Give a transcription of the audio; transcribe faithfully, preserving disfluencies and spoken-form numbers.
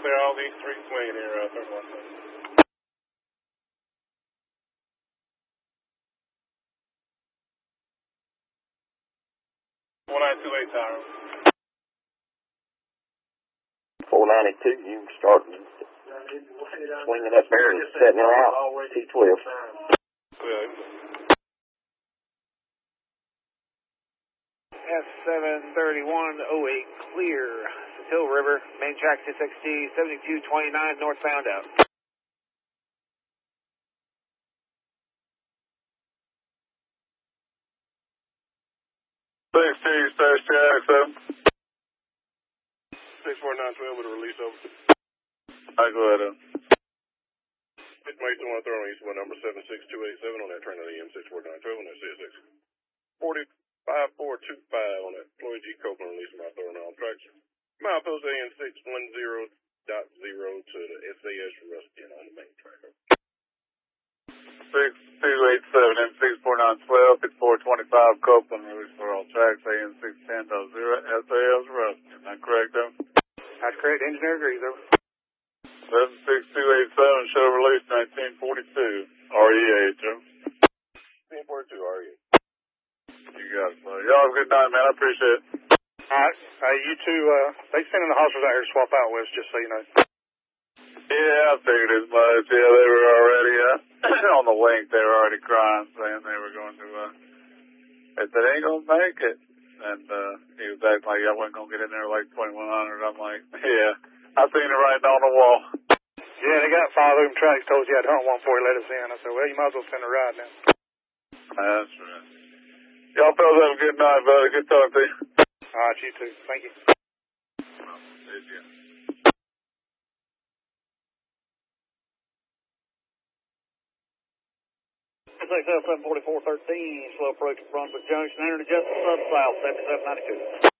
clear all these three swinging here, uh, third one. one nine two eight tower. four ninety-two, you start swinging up there and setting her out. T twelve. Good. F seven thirty-one oh eight clear. Hill River, main track six X T seventy-two twenty-nine northbound out. six T, six T X seven. six four nine twelve with a release over. I go ahead. Uh. It might want to throw on east one number seven six two eight seven on that train on E M six four nine twelve on that C S X. forty-five four two five on that Floyd G. Copeland release my throwing on tracks. Milepost A N six one zero dot zero to the S A S Ruskin on the main track. six two eight seven M six four nine twelve, six four twenty-five Copeland release for all tracks A N six ten dot zero S A S Ruskin. Is that correct, though? That's correct. Engineer agrees, over. seven six two eight seven show release nineteen forty-two R E A, Joe. nineteen forty-two R E A. You got it, buddy. Y'all have a good night, man. I appreciate it. All right. Hey, you two, uh, they sending the hospitals out here to swap out with, just so you know. Yeah, I figured as much. Yeah, they were already, uh, on the link. They were already crying, saying they were going to, uh, if they ain't going to make it. And, uh, he was acting like I wasn't going to get in there like twenty-one hundred. I'm like, yeah, I seen it writing on the wall. Yeah, they got five of them tracks, told you I'd hunt one before he let us in. I said, well, you might as well send a ride now. That's right. Y'all fellas have a good night, buddy. Good talking to you. All right, you too. Thank you. Did you? S X L seven forty-four thirteen, slow approach at Brunswick Junction, entering adjustment sub south, seventy-seven ninety-two.